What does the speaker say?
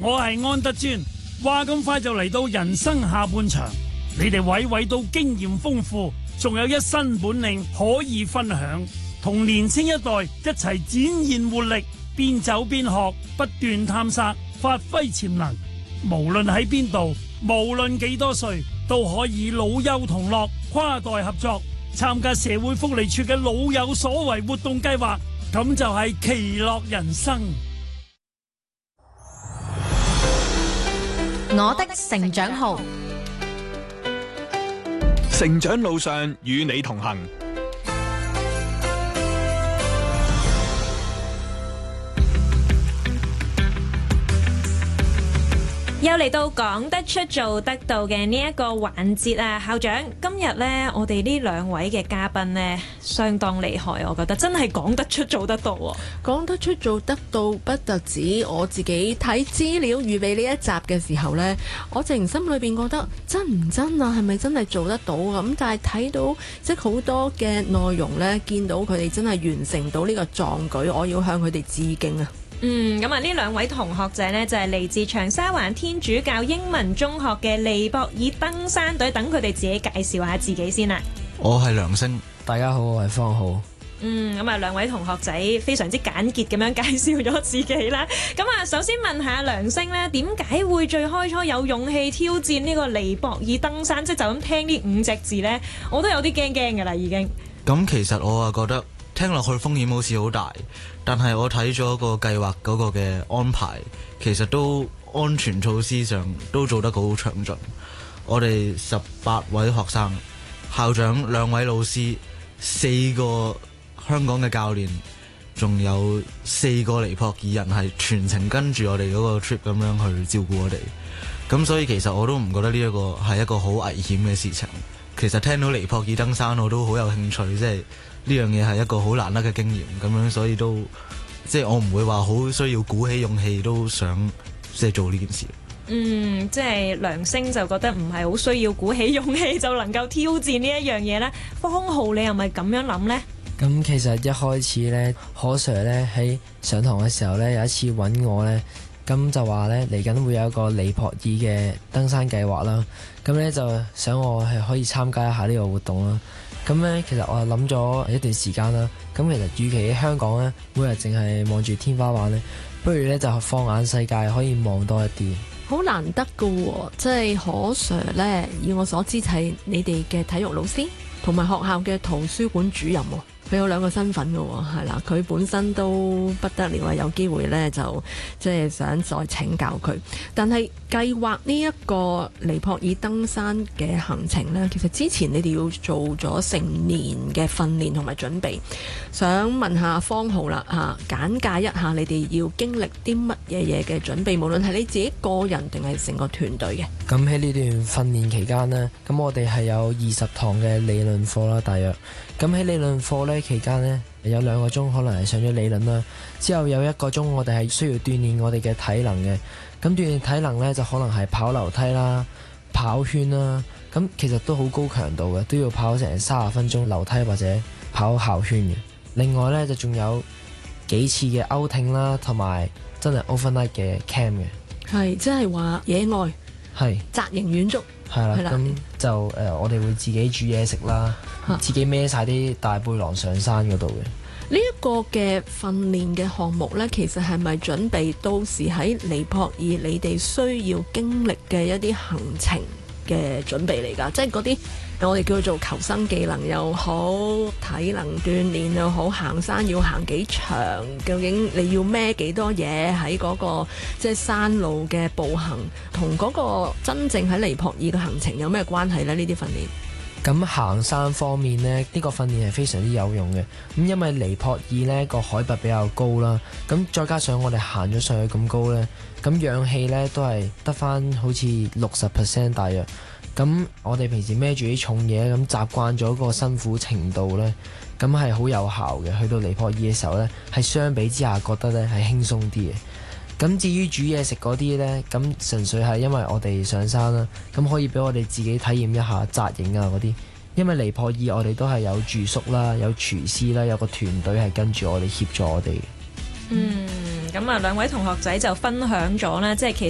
我係安德尊。話咁快就嚟到人生下半場，你哋位位都經驗豐富，仲有一身本領可以分享，同年青一代一齊展現活力，邊走邊學，不斷探索，發揮潛能。無論喺邊度，無論幾多歲，都可以老幼同樂，跨代合作，參加社會福利處嘅老有所為活動計劃，咁就係其樂人生。 我的成長號， 成長路上與你同行。 又嚟到講得出做得到嘅呢一個環節啊，校長，今日呢，我哋呢兩位嘅嘉賓呢，相當厲害，我覺得真係講得出做得到喎。 講得出做得到不特止，我自己睇資料預備呢一集嘅時候呢，我淨心裏邊覺得真唔真啊？係咪真係做得到咁？但係睇到即係好多嘅內容呢，見到佢哋真係完成到呢個壯舉，我要向佢哋致敬啊！ 咁啊，呢兩位同學仔呢，就係嚟自長沙灣天主教英文中學嘅尼泊爾登山隊，等佢哋自己介紹下自己先啦。 我係梁星， 大家好，我係方浩。 咁啊，兩位同學仔非常之簡潔咁樣介紹咗自己啦。咁啊，首先問下梁星呢，點解會最開初有勇氣挑戰呢個尼泊爾登山？即係就咁聽呢5隻字呢，我都有啲驚驚㗎啦，已經。 咁其實我啊覺得聽落去風險好似好大，但係我睇咗個計劃嗰個嘅安排，其實都安全措施上都做得好詳盡。我哋18位學生、校長、2位老師、4個香港嘅教練，仲有4個尼泊爾人係全程跟住我哋嗰個 trip 咁樣去照顧我哋。咁所以其實我都唔覺得呢一個係一個好危險嘅事情。其實聽到尼泊爾登山我都好有興趣，即係呢樣嘢係一個好難得嘅經驗咁樣，所以都即係我唔會話好需要鼓起勇氣都想即係做呢件事。 即係梁星就覺得唔係好需要鼓起勇氣就能夠挑戰呢一樣嘢咧。方浩，你係咪咁樣諗呢？ 咁其實一開始呢，何 Sir 呢喺上堂嘅時候呢，有一次揾我呢，咁就話呢嚟緊會有一個尼泊爾嘅登山計劃啦，咁呢就想我係可以參加一下呢個活動啦。咁呢其實我係諗咗一段時間啦，咁其實與其喺香港呢，每日淨係望住天花板呢，不如呢就放眼世界，可以望多一啲。 好難得㗎喎，即係何 Sir 呢，以我所知係你哋嘅體育老師同埋學校嘅圖書館主任喎。佢有2個身份嘅喎，係啦，佢本身都不得了啊！有機會呢，就即係想再請教佢。但係計劃呢一個尼泊爾登山嘅行程呢，其實之前你哋要做咗成年嘅訓練同埋準備。想問下方浩啦嚇，簡介一下你哋要經歷啲乜嘢嘅準備，無論係你自己個人定係成個團隊嘅。 咁喺呢段訓練期間呢，咁我哋係有20堂嘅理論課啦，大約。咁喺理論課呢期間呢，有2個鐘可能係上咗理論啦，之後有1個鐘我哋係需要鍛鍊我哋嘅體能嘅。咁鍛鍊體能呢，就可能係跑樓梯啦、跑圈啦，咁其實都好高強度嘅，都要跑成30分鐘樓梯或者跑校圈嘅。另外呢，就仲有幾次嘅歐艇啦，同埋真係 overnight 嘅 camp 嘅。 係，即係話野外係紮營遠足。 係啦，咁就我哋會自己煮嘢食啦，自己孭晒啲大背囊上山嗰度嘅。 呢一個嘅訓練嘅項目呢，其實係咪準備到時喺尼泊爾你哋需要經歷嘅一啲行程嘅準備嚟㗎？即係嗰啲我哋叫做求生技能又好，體能鍛鍊又好，行山要行幾長，究竟你要孭幾多嘢喺嗰個即係山路嘅步行，同嗰個真正喺尼泊爾嘅行程有咩關係呢？呢啲訓練？ 咁行山方面呢，呢個訓練係非常之有用嘅。咁因為尼泊爾呢個海拔比較高啦，咁再加上我哋行咗上去咁高呢，咁氧氣呢都係得返好似60% 大約。咁我哋平時孭住啲重嘢，咁習慣咗個辛苦程度呢，咁係好有效嘅。去到尼泊爾嘅時候呢，係相比之下覺得呢係輕鬆啲嘅。咁至於煮嘢食嗰啲呢，咁純粹係因為我哋上山啦，咁可以俾我哋自己體驗一下紮營啊嗰啲。因為尼泊爾我哋都係有住宿啦，有廚師啦，有個團隊係跟住我哋協助我哋嘅。 咁啊，2位同學仔就分享咗啦，即係其